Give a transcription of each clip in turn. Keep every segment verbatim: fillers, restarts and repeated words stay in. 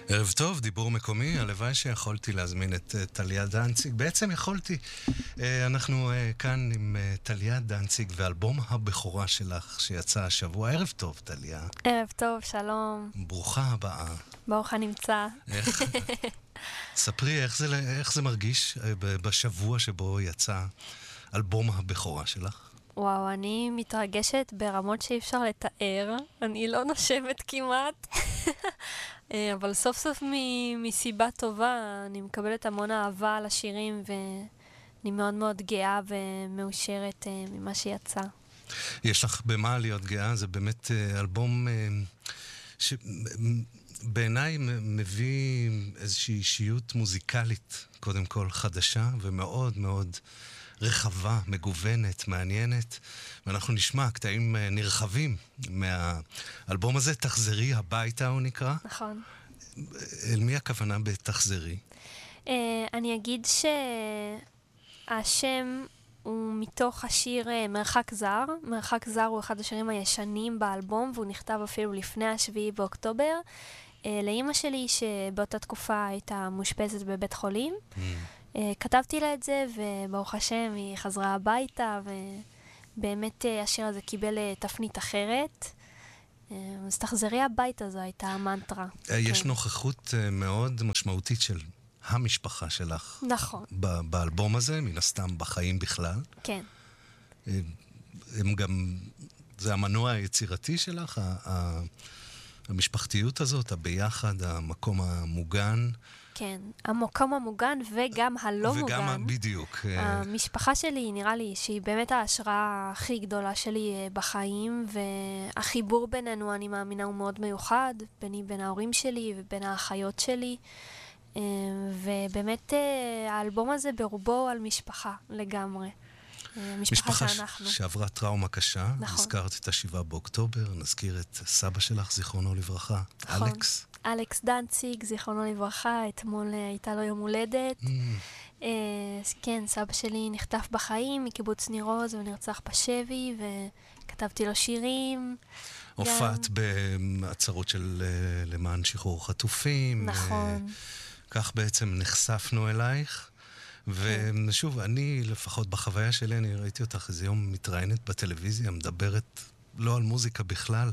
ערב טוב, דיבור מקומי, הלוואי שיכולתי להזמין את uh, טליה דנציג, בעצם יכולתי. Uh, אנחנו uh, כאן עם uh, טליה דנציג ואלבום הבכורה שלך שיצא השבוע. ערב טוב, טליה. ערב טוב, שלום. ברוכה הבאה. ברוך הנמצא. איך, ספרי, איך זה, איך זה מרגיש uh, בשבוע שבו יצא אלבום הבכורה שלך? וואו, אני מתרגשת ברמות שאי אפשר לתאר. אני לא נושמת כמעט. אבל סוף סוף מ- מסיבה טובה, אני מקבלת המון אהבה על השירים, ואני מאוד מאוד גאה ומאושרת uh, ממה שיצא. יש לך במה להיות גאה, זה באמת uh, אלבום uh, שבעיניי מביא איזושהי אישיות מוזיקלית, קודם כל חדשה ומאוד מאוד רחבה, מגוונת, מעניינת, ואנחנו נשמע קטעים נרחבים מהאלבום הזה. תחזרי הביתה הוא נקרא. נכון. אל מי הכוונה בתחזרי? Uh, אני אגיד שהשם הוא מתוך השיר uh, מרחק זר. מרחק זר הוא אחד השירים הישנים באלבום, והוא נכתב אפילו לפני השביעי באוקטובר. Uh, לאמא שלי שבאותה תקופה הייתה מושפזת בבית חולים. Mm. Uh, כתבתי לה את זה, וברוך השם היא חזרה הביתה, ובאמת uh, השיר הזה קיבל uh, תפנית אחרת. Uh, אז תחזרי הביתה, זו הייתה המנטרה. Uh, יש כן. נוכחות uh, מאוד משמעותית של המשפחה שלך. נכון. ב- באלבום הזה, מן הסתם בחיים בכלל. כן. Uh, הם גם, זה המנוע היצירתי שלך, ה- ה- המשפחתיות הזאת, הביחד, המקום המוגן. כן, המקום המוגן וגם הלא וגם מוגן. וגם בדיוק. המשפחה שלי, נראה לי, שהיא באמת ההשראה הכי גדולה שלי בחיים, והחיבור בינינו, אני מאמינה, הוא מאוד מיוחד, ביני בין ההורים שלי ובין האחיות שלי, ובאמת האלבום הזה ברובו על משפחה לגמרי. משפחה שאנחנו. שעברה טראומה קשה. נכון. הזכרת את השבעה באוקטובר, נזכיר את סבא שלך, זיכרונו לברכה, נכון. אלכס. אלכס דנציג, זיכרונו לברכה, אתמול הייתה לו יום הולדת. Mm. Uh, כן, סבא שלי נחטף בחיים מקיבוץ ניר עוז, ונרצח בשבי, וכתבתי לו שירים. הופעת גם... בעצרות של uh, למען שחרור חטופים. נכון. Uh, כך בעצם נחשפנו אלייך. ושוב, אני לפחות בחוויה שלי, אני ראיתי אותך איזה יום מתראיינת בטלוויזיה, מדברת לא על מוזיקה בכלל,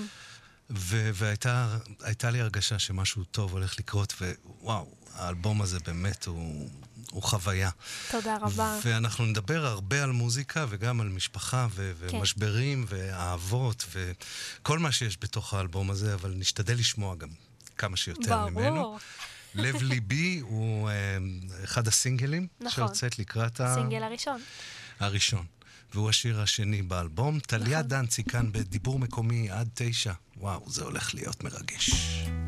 ו- והייתה הייתה לי הרגשה שמשהו טוב הולך לקרות, ווואו, האלבום הזה באמת הוא, הוא חוויה. תודה רבה. ואנחנו נדבר הרבה על מוזיקה, וגם על משפחה, ו- כן. ומשברים, ואהבות, וכל מה שיש בתוך האלבום הזה, אבל נשתדל לשמוע גם כמה שיותר ברור. ממנו. לב ליבי הוא uh, אחד הסינגלים נכון. שהוצאת לקראת הסינגל ה... הראשון. הראשון. והוא השיר השני באלבום. טליה נכון. דנציג כאן בדיבור מקומי עד תשע. וואו, זה הולך להיות מרגש.